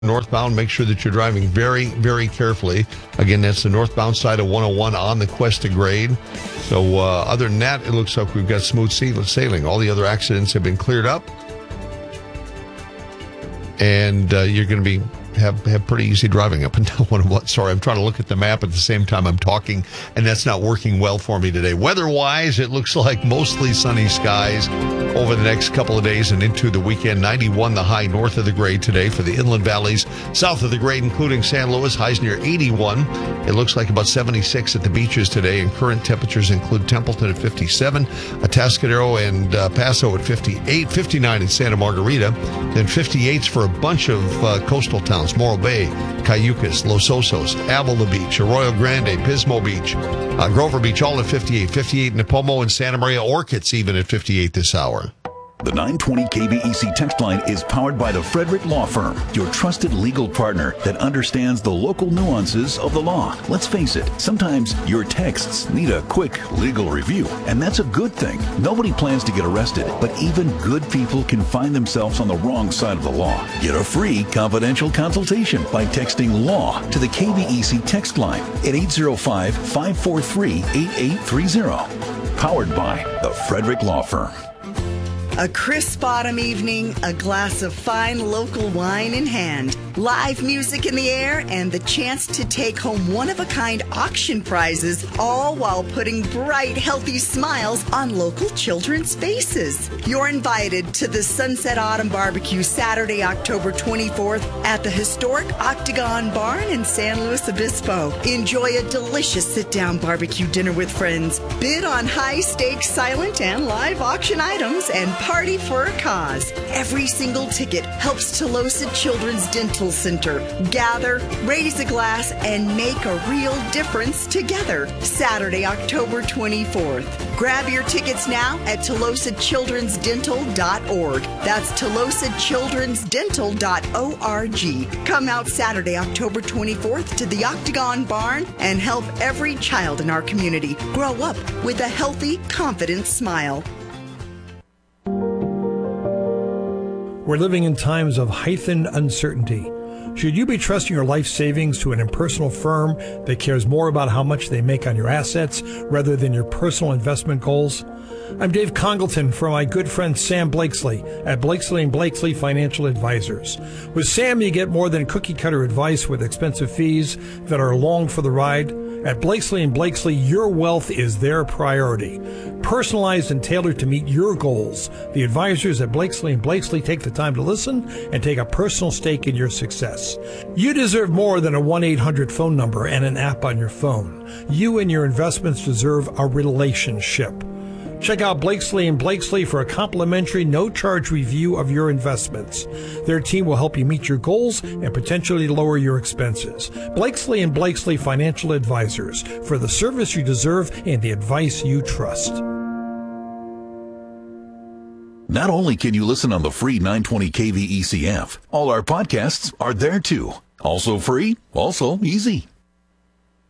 Northbound, make sure that you're driving very, very carefully. Again, that's the northbound side of 101 on the quest to grade. So other than that, it looks like we've got smooth sailing. All the other accidents have been cleared up. And you're going to have pretty easy driving up and down 101. Sorry, I'm trying to look at the map at the same time I'm talking, and that's not working well for me today. Weather-wise, it looks like mostly sunny skies over the next couple of days and into the weekend. 91 the high north of the grade today for the inland valleys. South of the grade, including San Luis, highs near 81. It looks like about 76 at the beaches today, and current temperatures include Templeton at 57, Atascadero and Paso at 58, 59 in Santa Margarita, then 58s for a bunch of coastal towns. Morro Bay, Cayucas, Los Osos, Avila Beach, Arroyo Grande, Pismo Beach, Grover Beach, all at 58. 58 in Nipomo and Santa Maria, Orchids even at 58 this hour. The 920 KVEC text line is powered by the Frederick Law Firm, your trusted legal partner that understands the local nuances of the law. Let's face it, sometimes your texts need a quick legal review, and that's a good thing. Nobody plans to get arrested, but even good people can find themselves on the wrong side of the law. Get a free confidential consultation by texting LAW to the KVEC text line at 805-543-8830. Powered by the Frederick Law Firm. A crisp autumn evening, a glass of fine local wine in hand, live music in the air, and the chance to take home one-of-a-kind auction prizes, all while putting bright, healthy smiles on local children's faces. You're invited to the Sunset Autumn Barbecue Saturday, October 24th at the historic Octagon Barn in San Luis Obispo. Enjoy a delicious sit-down barbecue dinner with friends, bid on high-stakes silent and live auction items, and party for a cause. Every single ticket helps Tolosa Children's Dental Center gather, raise a glass, and make a real difference together. Saturday, October 24th. Grab your tickets now at TolosaChildrensDental.org. That's TolosaChildrensDental.org. Come out Saturday, October 24th to the Octagon Barn and help every child in our community grow up with a healthy, confident smile. We're living in times of heightened uncertainty. Should you be trusting your life savings to an impersonal firm that cares more about how much they make on your assets rather than your personal investment goals? I'm Dave Congleton from my good friend Sam Blakesley at Blakesley & Blakesley Financial Advisors. With Sam, you get more than cookie-cutter advice with expensive fees that are along for the ride. At Blakesley & Blakesley, your wealth is their priority. Personalized and tailored to meet your goals, the advisors at Blakesley & Blakesley take the time to listen and take a personal stake in your success. You deserve more than a 1-800 phone number and an app on your phone. You and your investments deserve a relationship. Check out Blakesley & Blakesley for a complimentary, no-charge review of your investments. Their team will help you meet your goals and potentially lower your expenses. Blakesley & Blakesley Financial Advisors, for the service you deserve and the advice you trust. Not only can you listen on the free 920 KVEC app, all our podcasts are there too. Also free, also easy.